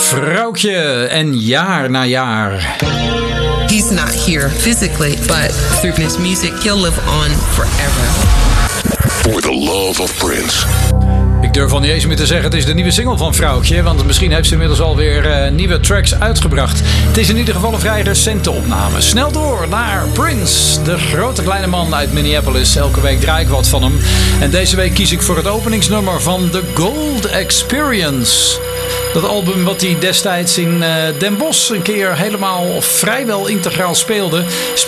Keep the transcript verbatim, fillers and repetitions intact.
Vrouwtje en jaar na jaar. He's not here physically, but through his music, he'll live on forever. For the love of Prince. Ik durf al niet eens meer te zeggen, het is de nieuwe single van Vrouwtje. Want misschien heeft ze inmiddels alweer uh, nieuwe tracks uitgebracht. Het is in ieder geval een vrij recente opname. Snel door naar Prince, de grote kleine man uit Minneapolis. Elke week draai ik wat van hem. En deze week kies ik voor het openingsnummer van The Gold Experience. Dat album wat hij destijds in uh, Den Bosch een keer helemaal of vrijwel integraal speelde.